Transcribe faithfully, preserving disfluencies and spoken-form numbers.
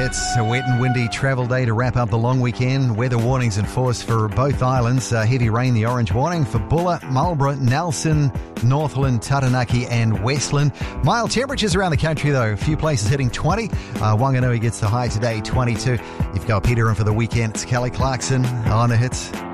Hits. A wet and windy travel day to wrap up the long weekend. Weather warnings in force for both islands. Uh, heavy rain, the orange warning for Bulla, Marlborough, Nelson, Northland, Taranaki and Westland. Mild temperatures around the country though. A few places hitting twenty. Uh, Wanganui gets the high today, twenty-two. You've got Peter in for the weekend. It's Kelly Clarkson on the Hits.